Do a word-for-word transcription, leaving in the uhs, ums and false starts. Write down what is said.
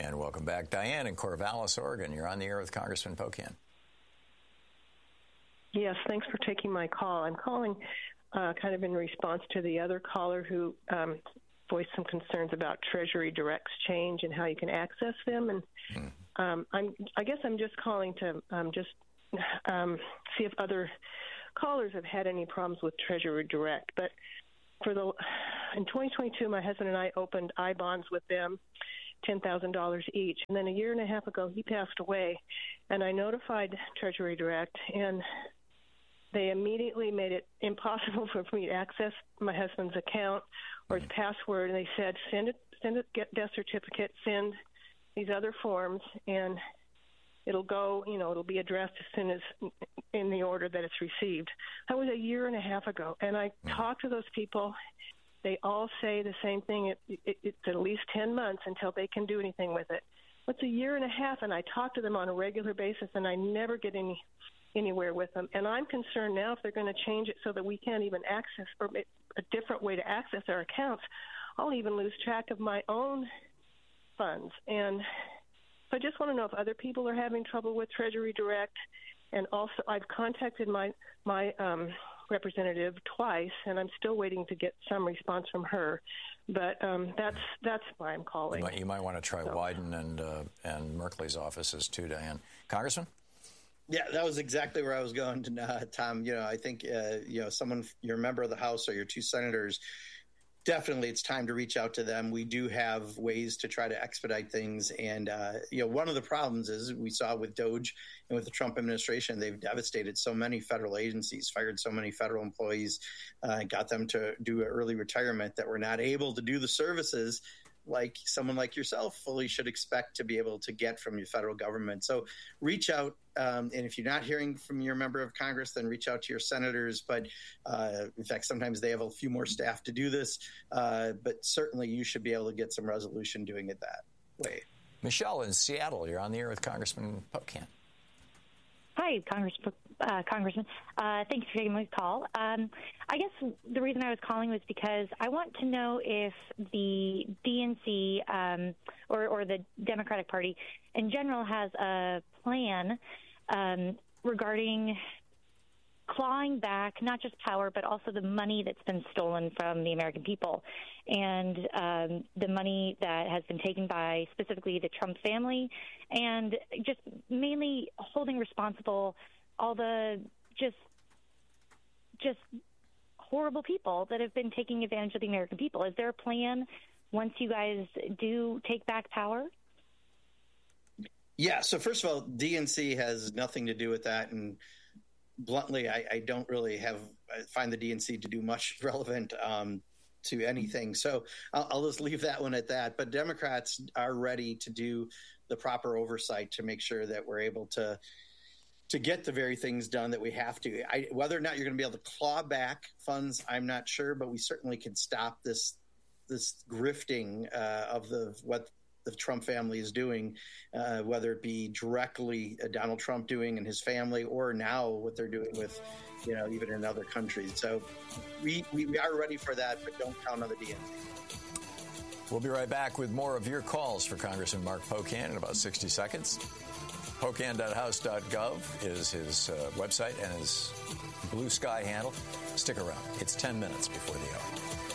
And welcome back. Diane in Corvallis, Oregon. You're on the air with Congressman Pocan. Yes, thanks for taking my call. I'm calling uh, kind of in response to the other caller who um, voiced some concerns about Treasury Direct's change and how you can access them. And mm. um, I'm, I guess I'm just calling to um, just um, see if other callers have had any problems with Treasury Direct. But for the in twenty twenty-two, my husband and I opened I bonds with them, ten thousand dollars each. And then a year and a half ago, he passed away, and I notified Treasury Direct, and they immediately made it impossible for me to access my husband's account or his password. And they said, send it, send a death certificate, send these other forms, and it'll go, you know, it'll be addressed as soon as in the order that it's received. That was a year and a half ago. And I talked to those people. They all say the same thing. It, it, it's at least ten months until they can do anything with it. It's a year and a half, and I talk to them on a regular basis, and I never get any anywhere with them. And I'm concerned now if they're going to change it so that we can't even access, or a different way to access our accounts, I'll even lose track of my own funds. And so I just want to know if other people are having trouble with Treasury Direct. And also, I've contacted my my um, representative twice, and I'm still waiting to get some response from her. But um, that's that's why I'm calling. You might, you might want to try so. Wyden and uh, and Merkley's offices too, Diane. Congressman? Yeah, that was exactly where I was going to, uh, Tom. You know, I think, uh, you know, someone, you're a member of the House or your two senators, definitely it's time to reach out to them. We do have ways to try to expedite things. And, uh, you know, one of the problems is we saw with Doge and with the Trump administration, they've devastated so many federal agencies, fired so many federal employees, uh, got them to do an early retirement that we're not able to do the services like someone like yourself fully should expect to be able to get from your federal government. So reach out. Um, and if you're not hearing from your member of Congress, then reach out to your senators. But uh, in fact, sometimes they have a few more staff to do this. Uh, but certainly you should be able to get some resolution doing it that way. Michelle in Seattle, you're on the air with Congressman Pocan. Hi, Congress, uh, Congressman. Uh, thanks for taking my call. Um, I guess the reason I was calling was because I want to know if the D N C um, or, or the Democratic Party in general has a plan um, regarding clawing back not just power, but also the money that's been stolen from the American people and um, the money that has been taken by specifically the Trump family, and just mainly holding responsible all the just just horrible people that have been taking advantage of the American people. Is there a plan once you guys do take back power? Yeah. So first of all, D N C has nothing to do with that. And bluntly, I, I don't really have I find the D N C to do much relevant um, to anything. So I'll, I'll just leave that one at that. But Democrats are ready to do the proper oversight to make sure that we're able to to get the very things done that we have to. I, whether or not you're going to be able to claw back funds, I'm not sure, but we certainly can stop this this grifting uh, of the what the Trump family is doing, uh, whether it be directly uh, Donald Trump doing and his family, or now what they're doing with, you know, even in other countries. So we, we, we are ready for that, but don't count on the D N C. We'll be right back with more of your calls for Congressman Mark Pocan in about sixty seconds. Pocan dot house dot gov is his uh, website and his Blue Sky handle. Stick around. It's ten minutes before the hour.